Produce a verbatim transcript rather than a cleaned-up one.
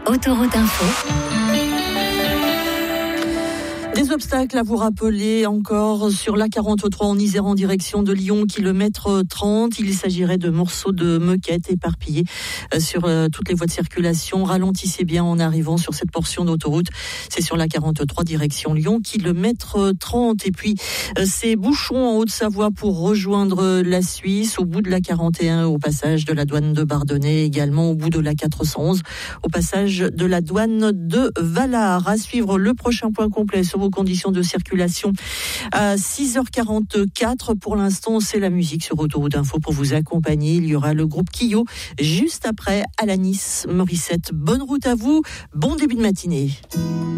Autoroute Info. Des obstacles à vous rappeler encore sur l'A quarante-trois en Isère en direction de Lyon, kilomètre trente. Il s'agirait de morceaux de moquette éparpillés sur toutes les voies de circulation. Ralentissez bien en arrivant sur cette portion d'autoroute. C'est sur l'A quarante-trois direction Lyon, kilomètre trente. Et puis, ces bouchons en Haute-Savoie pour rejoindre la Suisse, au bout de l'A quarante et un, au passage de la douane de Bardonnay, également au bout de l'A quatre cent onze, au passage de la douane de Valard. À suivre le prochain point complet sur vos conditions de circulation à six heures quarante-quatre. Pour l'instant, c'est la musique sur Autoroute Info pour vous accompagner. Il y aura le groupe Kyo juste après Alanis Morissette. Bonne route à vous, bon début de matinée.